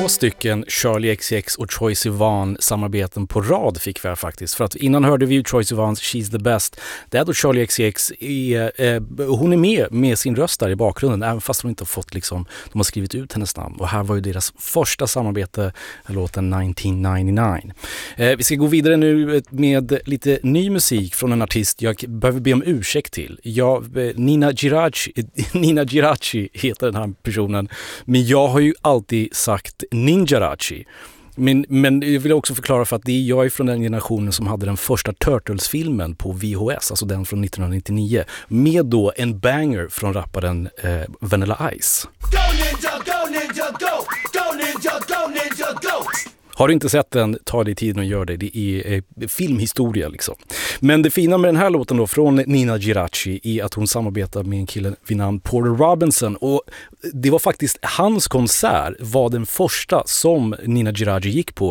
2 stycken Charli XCX och Troye Sivan samarbeten på rad fick vi här faktiskt. För att innan hörde vi ju Troye Sivans She's the Best. Det är då Charli XCX hon är med sin röst där i bakgrunden, även fast hon inte har fått liksom, de har skrivit ut hennes namn. Och här var ju deras första samarbete, låten 1999. Vi ska gå vidare nu med lite ny musik från en artist jag behöver be om ursäkt till. Nina Giraci heter den här personen, men jag har ju alltid sagt Ninjarachi. Men jag vill också förklara för att jag är från den generationen som hade den första Turtles-filmen på VHS, alltså den från 1999, med då en banger från rapparen Vanilla Ice. Go Ninja, go Ninja, go! Go Ninja, go Ninja, go! Har du inte sett den, ta dig tiden och gör det. Det är filmhistoria liksom. Men det fina med den här låten då från Nina Giraci är att hon samarbetar med en kille vid namn Porter Robinson. Och det var faktiskt hans konsert var den första som Nina Giraci gick på